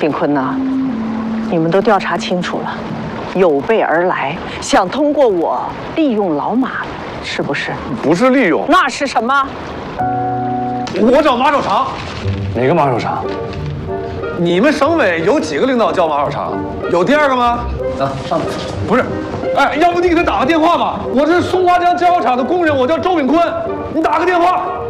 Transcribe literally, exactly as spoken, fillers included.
炳坤呐，你们都调查清楚了，有备而来，想通过我利用老马，是不是？ 不是利用， 那是什么？ 我找马守常。 哪个马守常？ 你们省委有几个领导叫马守常？有第二个吗？ 啊，上来。 不是，哎，要不你给他打个电话吧。我是松花江加油厂的工人，我叫周炳坤，你打个电话。